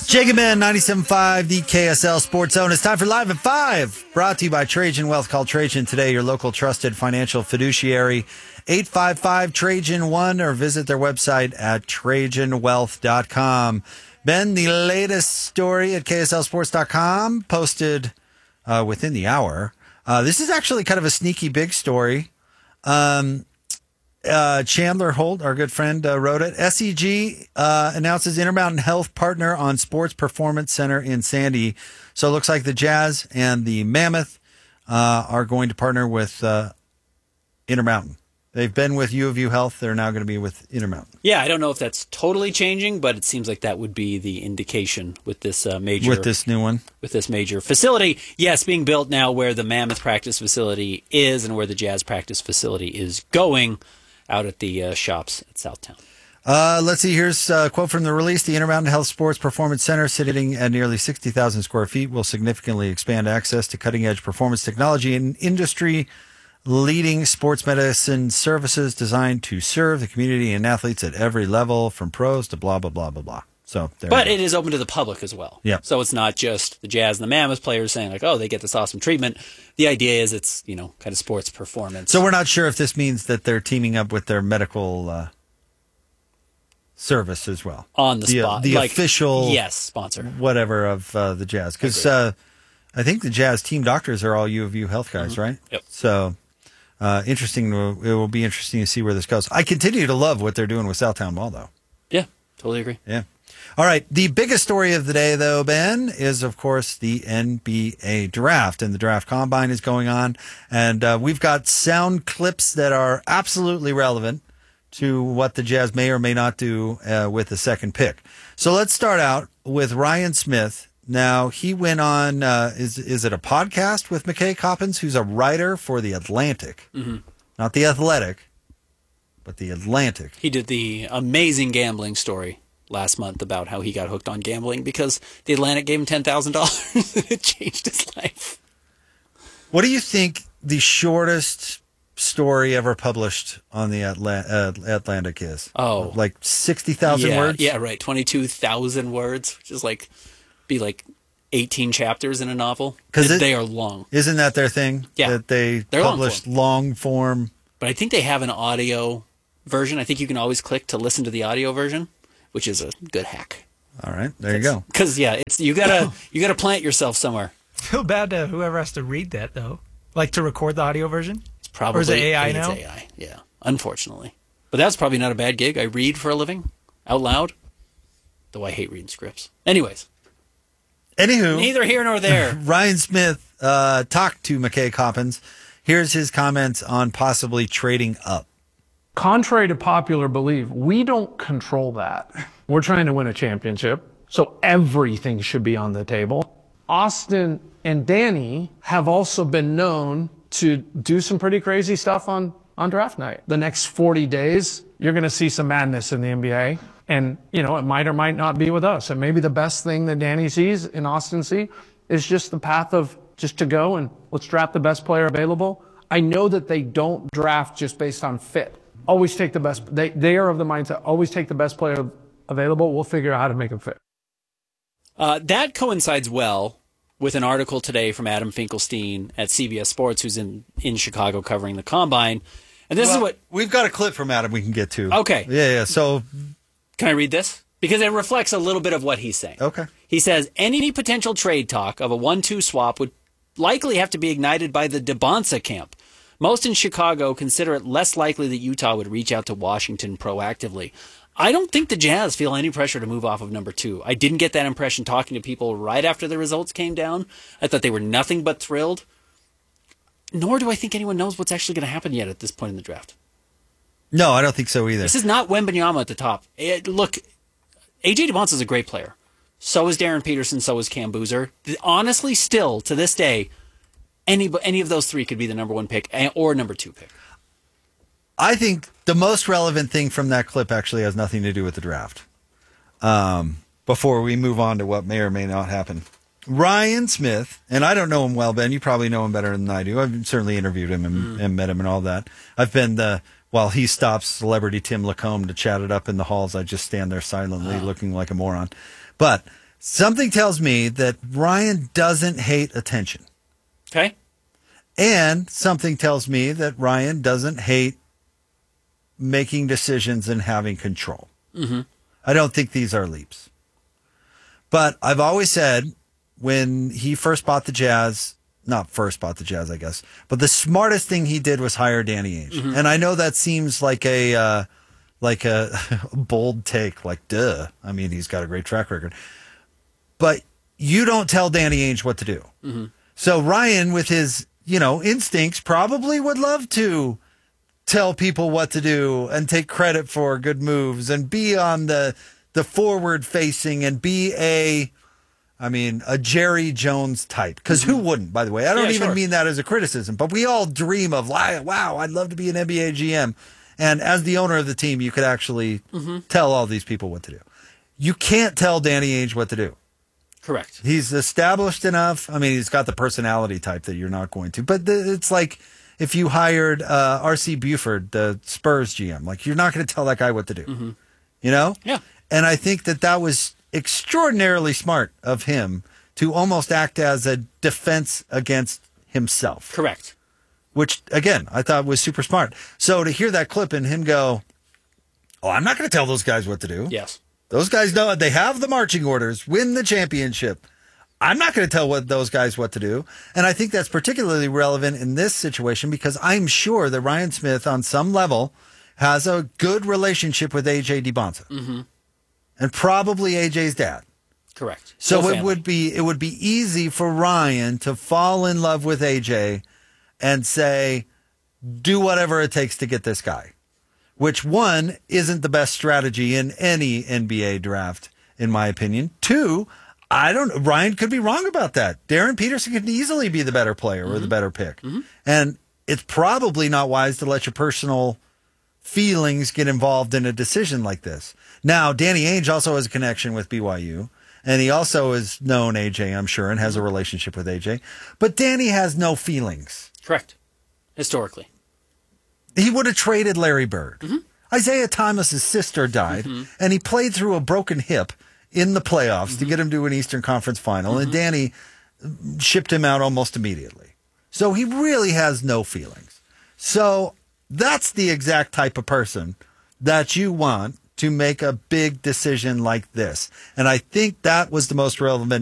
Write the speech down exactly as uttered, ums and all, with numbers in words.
Jacob Man, ninety-seven point five, the K S L Sports Zone. It's time for Live at five, brought to you by Trajan Wealth. Call Trajan today, your local trusted financial fiduciary, eight five five Trajan one, or visit their website at trajan wealth dot com. Ben, the latest story at K S L sports dot com, posted uh, within the hour. Uh, this is actually kind of a sneaky big story. Um, Uh, Chandler Holt, our good friend, uh, wrote it. S E G uh, announces Intermountain Health partner on Sports Performance Center in Sandy. So it looks like the Jazz and the Mammoth uh, are going to partner with uh, Intermountain. They've been with U of U Health. They're now going to be with Intermountain. Yeah, I don't know if that's totally changing, but it seems like that would be the indication with this uh, major... With this new one? With this major facility. Yes, being built now where the Mammoth practice facility is and where the Jazz practice facility is going, out at the uh, shops at Southtown. Uh, let's see. Here's a quote from the release. The Intermountain Health Sports Performance Center, sitting at nearly sixty thousand square feet, will significantly expand access to cutting-edge performance technology and industry-leading sports medicine services designed to serve the community and athletes at every level, from pros to blah, blah, blah, blah, blah. So, there but it is open to the public as well. Yeah. So it's not just the Jazz and the Mammoth players saying, like, oh, they get this awesome treatment. The idea is it's, you know, kind of sports performance. So we're not sure if this means that they're teaming up with their medical uh, service as well. On the, the spot. The like, official yes, sponsor. Whatever of uh, the Jazz. Because uh, I think the Jazz team doctors are all U of U Health guys, mm-hmm. right? Yep. So uh, interesting. It will be interesting to see where this goes. I continue to love what they're doing with Southtown Mall, though. Yeah, totally agree. Yeah. All right. The biggest story of the day, though, Ben, is, of course, the N B A draft. And the draft combine is going on. And uh, we've got sound clips that are absolutely relevant to what the Jazz may or may not do uh, with the second pick. So let's start out with Ryan Smith. Now, he went on, uh, is, is it a podcast with McKay Coppins, who's a writer for The Atlantic? Mm-hmm. Not The Athletic, but The Atlantic. He did the amazing gambling story last month about how he got hooked on gambling because the Atlantic gave him ten thousand dollars. It changed his life. What do you think the shortest story ever published on the Atla- uh, Atlantic is? Oh. Like sixty thousand yeah, words? Yeah, right. twenty-two thousand words, which is like, be like eighteen chapters in a novel. Because they are long. Isn't that their thing? Yeah. That they They're publish long form. But I think they have an audio version. I think you can always click to listen to the audio version, which is a good hack. All right, there you go. Because yeah, it's you gotta you gotta plant yourself somewhere. Feel bad to whoever has to read that though, like to record the audio version. It's probably or is it A I I now? It's A I, yeah. Unfortunately, but that's probably not a bad gig. I read for a living, out loud. Though I hate reading scripts. Anyways, anywho, neither here nor there. Ryan Smith uh, talked to McKay Coppins. Here's his comments on possibly trading up. Contrary to popular belief, we don't control that. We're trying to win a championship, so everything should be on the table. Austin and Danny have also been known to do some pretty crazy stuff on, on draft night. The next forty days, you're going to see some madness in the N B A. And, you know, it might or might not be with us. And maybe the best thing that Danny sees and Austin see is just the path of just to go and let's draft the best player available. I know that they don't draft just based on fit. Always take the best. They they are of the mindset, always take the best player available. We'll figure out how to make him fit. Uh, that coincides well with an article today from Adam Finkelstein at C B S Sports, who's in, in Chicago covering the Combine. And this well, is what... We've got a clip from Adam we can get to. Okay. Yeah, yeah. So... Can I read this? Because it reflects a little bit of what he's saying. Okay. He says, any potential trade talk of a one two swap would likely have to be ignited by the DeBonsa camp. Most in Chicago consider it less likely that Utah would reach out to Washington proactively. I don't think the Jazz feel any pressure to move off of number two. I didn't get that impression talking to people right after the results came down. I thought they were nothing but thrilled. Nor do I think anyone knows what's actually going to happen yet at this point in the draft. No, I don't think so either. This is not Wembanyama at the top. It, look, A J DeBonsa is a great player. So is Darren Peterson, so is Cam Boozer. Honestly, still, to this day, any any of those three could be the number one pick or number two pick. I think the most relevant thing from that clip actually has nothing to do with the draft. Um, before we move on to what may or may not happen. Ryan Smith, and I don't know him well, Ben. You probably know him better than I do. I've certainly interviewed him and, mm. and met him and all that. I've been the, while he stops celebrity Tim Lacombe to chat it up in the halls, I just stand there silently oh. looking like a moron. But Something tells me that Ryan doesn't hate attention. Okay. And something tells me that Ryan doesn't hate making decisions and having control. Mm-hmm. I don't think these are leaps. But I've always said when he first bought the Jazz, not first bought the Jazz, I guess, but the smartest thing he did was hire Danny Ainge. Mm-hmm. And I know that seems like a uh, like a bold take, like duh. I mean, he's got a great track record. But you don't tell Danny Ainge what to do. Mm-hmm. So Ryan, with his, you know, instincts, probably would love to tell people what to do and take credit for good moves and be on the the forward facing and be a, I mean, a Jerry Jones type. Because mm-hmm. who wouldn't, by the way? I don't yeah, even sure. mean that as a criticism, but we all dream of, wow, I'd love to be an N B A G M. And as the owner of the team, you could actually mm-hmm. tell all these people what to do. You can't tell Danny Ainge what to do. Correct. He's established enough. I mean, he's got the personality type that you're not going to. But the, it's like if you hired uh, R C Buford, the Spurs G M. Like, you're not going to tell that guy what to do. Mm-hmm. You know? Yeah. And I think that that was extraordinarily smart of him to almost act as a defense against himself. Correct. Which, again, I thought was super smart. So to hear that clip and him go, oh, I'm not going to tell those guys what to do. Yes. Those guys know they have the marching orders, win the championship. I'm not going to tell what those guys what to do. And I think that's particularly relevant in this situation because I'm sure that Ryan Smith, on some level, has a good relationship with A J DiBonza. Mm-hmm. And probably A J's dad. Correct. So Full it family. would be it would be easy for Ryan to fall in love with A J and say, do whatever it takes to get this guy. Which, one, isn't the best strategy in any N B A draft, in my opinion. Two, I don't. Ryan could be wrong about that. Darren Peterson could easily be the better player mm-hmm. or the better pick. Mm-hmm. And it's probably not wise to let your personal feelings get involved in a decision like this. Now, Danny Ainge also has a connection with B Y U, and he also has known A J, I'm sure, and has a relationship with A J. But Danny has no feelings. Correct. Historically. He would have traded Larry Bird. Mm-hmm. Isaiah Thomas's sister died, mm-hmm. and he played through a broken hip in the playoffs mm-hmm. to get him to an Eastern Conference final, mm-hmm. and Danny shipped him out almost immediately. So he really has no feelings. So that's the exact type of person that you want to make a big decision like this. And I think that was the most relevant